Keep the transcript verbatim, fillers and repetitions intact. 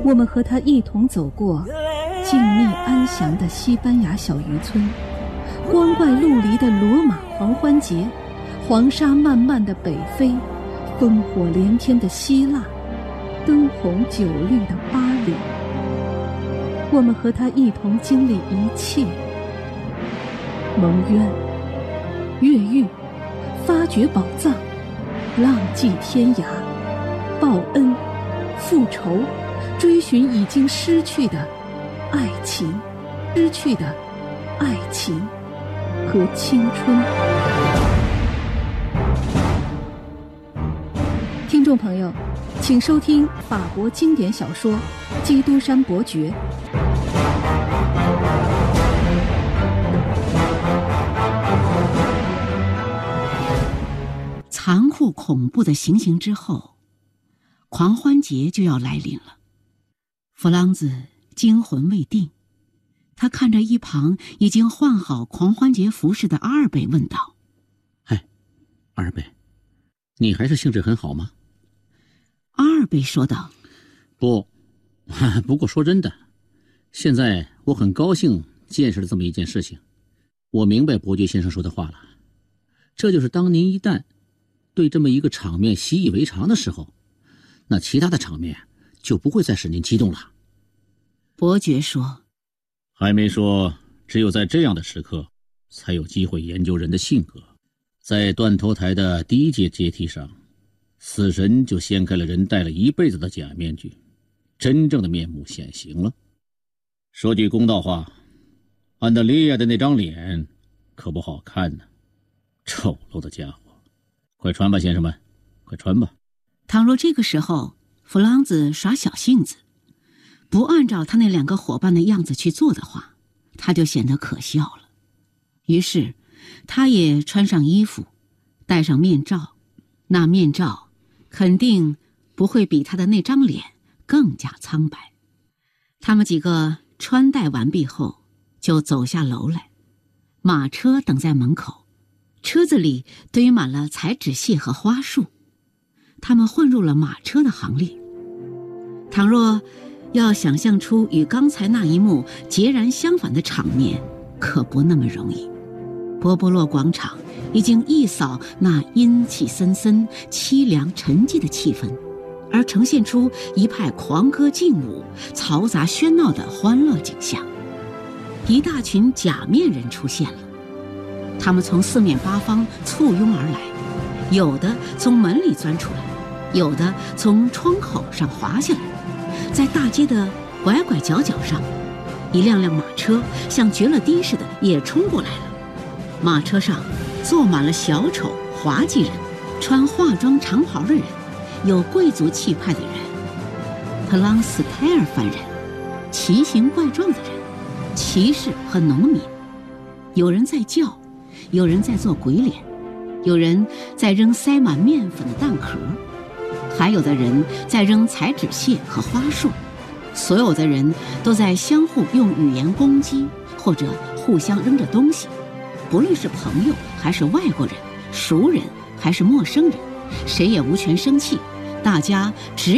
我们和他一同走过静谧安详的西班牙小渔村，光怪陆离的罗马狂欢节，黄沙漫漫的北非，烽火连天的希腊，灯红酒绿的巴黎。我们和他一同经历一切，蒙冤、越狱、发掘宝藏、浪迹天涯、报恩、复仇，追寻已经失去的爱情，失去的爱情和青春。听众朋友，请收听法国经典小说《基督山伯爵》。 残酷恐怖的行刑之后，狂欢节就要来临了。弗朗兹惊魂未定，他看着一旁已经换好狂欢节服饰的阿尔贝问道： 嗨，阿尔贝，你还是兴致很好吗？ 阿尔贝说道： 不，不过说真的，现在我很高兴见识了这么一件事情。我明白伯爵先生说的话了，这就是当您一旦对这么一个场面习以为常的时候，那其他的场面就不会再使您激动了。 伯爵说： 还没说，只有在这样的时刻才有机会研究人的性格。在断头台的第一节阶梯上，死神就掀开了人戴了一辈子的假面具，真正的面目显形了。说句公道话，安德烈亚的那张脸可不好看呢，丑陋的家伙。快穿吧，先生们，快穿吧。 倘若这个时候弗朗兹耍小性子，不按照他那两个伙伴的样子去做的话，他就显得可笑了。于是他也穿上衣服，戴上面罩，那面罩肯定不会比他的那张脸更加苍白。他们几个穿戴完毕后就走下楼来，马车等在门口，车子里堆满了彩纸屑和花束，他们混入了马车的行列。倘若要想象出与刚才那一幕截然相反的场面，可不那么容易。波波洛广场已经一扫那阴气森森、凄凉沉寂的气氛，而呈现出一派狂歌劲舞、嘈杂喧闹的欢乐景象。一大群假面人出现了，他们从四面八方簇拥而来，有的从门里钻出来，有的从窗口上滑下来。在大街的拐拐角角上，一辆辆马车像绝了堤似的也冲过来了。马车上坐满了小丑、滑稽人，穿化妆长袍的人，有贵族气派的人，特朗斯泰尔凡人，奇形怪状的人，骑士和农民。有人在叫，有人在做鬼脸，有人在扔塞满面粉的蛋壳，还有的人在扔彩纸屑和花束。所有的人都在相互用语言攻击，或者互相扔着东西。不论是朋友还是外国人，熟人还是陌生人，谁也无权生气，大家只